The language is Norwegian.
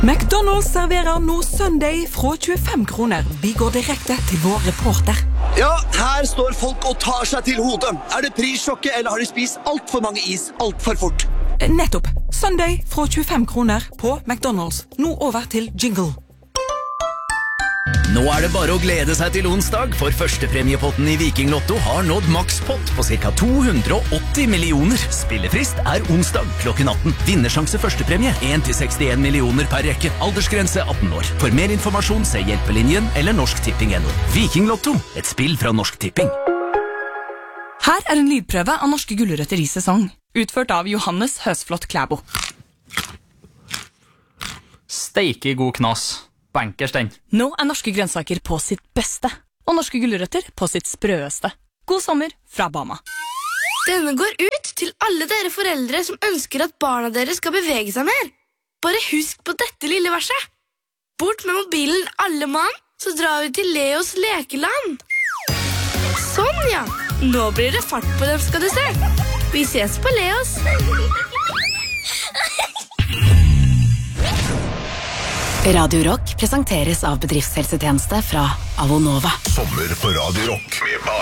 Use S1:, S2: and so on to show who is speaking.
S1: McDonald's serverer nå Sunday fra 25 kroner. Vi går direkte til vår reporter.
S2: Ja, her står folk og tar seg til hodet. Er det prissjokket, eller har de spist alt for mange is alt for fort?
S1: Nettopp. Sunday fra 25 kroner på McDonald's. Nå over til jingle.
S3: Nå er det bare å glede seg til onsdag, for førstepremiepotten i Viking Lotto har nådd makspott på ca. 280 millioner. Spillefrist er onsdag klokken 18. Vinnersjanse førstepremie 1-61 millioner per rekke. Aldersgrense 18 år. For mer informasjon se Hjelpelinjen eller Norsk Tipping.no. Viking Lotto, et spill fra Norsk Tipping.
S4: Her er en lydprøve av norske gulrøtter i sesong, utført av Johannes Høsflot Klæbo.
S5: Steike god knas. Bankers den.
S4: Nå er norske grønnsaker på sitt beste, og norske gulrøtter på sitt sprøeste. God sommer fra Bama.
S6: Denne går ut til alle dere foreldre som ønsker at barna deres skal bevege seg mer. Bare husk på dette lille verset. Bort med mobilen alle mann, så drar vi til Leos lekeland. Sånn ja, nå blir det fart på dem skal du se. Vi ses på Leos.
S7: Radio Rock presenteres av bedriftshelsetjeneste fra Avonova.
S8: Sommer på Radio Rock med